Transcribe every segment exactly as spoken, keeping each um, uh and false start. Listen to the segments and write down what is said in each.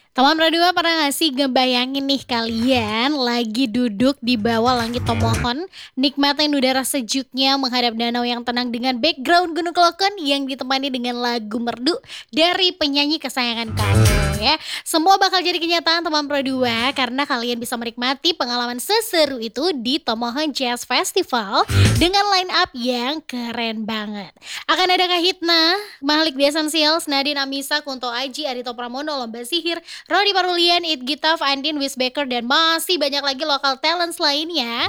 Teman berdua pernah nggak sih ngebayangin nih kalian lagi duduk di bawah langit Tomohon, nikmatin udara sejuknya menghadap danau yang tenang dengan background Gunung Kelokon yang ditemani dengan lagu merdu dari penyanyi kesayangan kamu ya. Semua bakal jadi kenyataan teman berdua karena kalian bisa menikmati pengalaman seseru itu di Tomohon Jazz Festival dengan line up yang keren banget. Akan ada Kahitna, Mahlik The Essentials, Nadine Amisa, Kunto Aji, Adito Pramono, Lomba Sihir, Rodi Parulian, It Gitaf, Andin, Wisbaker, dan masih banyak lagi lokal talents lainnya.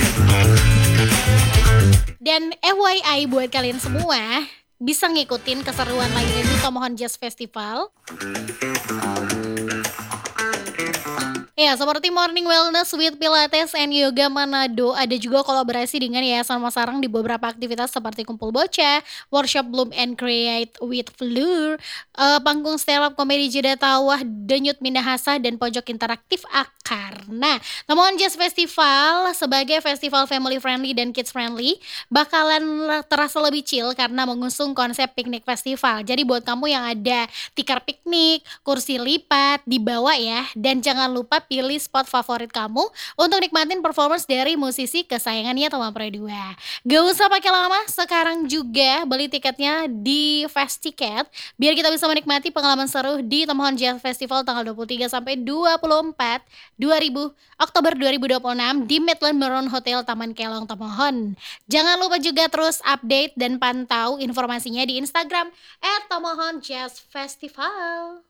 Dan F Y I buat kalian semua, bisa ngikutin keseruan lainnya di Tomohon Jazz Festival. Ya, seperti Morning Wellness with Pilates and Yoga Manado, ada juga kolaborasi dengan Yayasan Mas Sarang di beberapa aktivitas seperti kumpul bocah, workshop Bloom and Create with Fleur, eh, panggung stand up komedi Jeda Tawah, Denyut Minahasa, dan pojok interaktif Akar. Nah, Tomohon Jazz Festival sebagai festival family friendly dan kids friendly bakalan le- terasa lebih chill karena mengusung konsep piknik festival. Jadi buat kamu yang ada tikar piknik, kursi lipat, dibawa ya. Dan jangan lupa pilih spot favorit kamu untuk nikmatin performance dari musisi kesayangannya teman Dua. Gak usah pakai lama, sekarang juga beli tiketnya di Fast Ticket biar kita bisa menikmati pengalaman seru di Tomohon Jazz Festival tanggal dua puluh tiga sampai dua puluh empat dua ribu Oktober dua ribu dua puluh enam di Midland Maroon Hotel Taman Kelong Tomohon. Jangan lupa juga terus update dan pantau informasinya di Instagram at Tomohon Jazz Festival.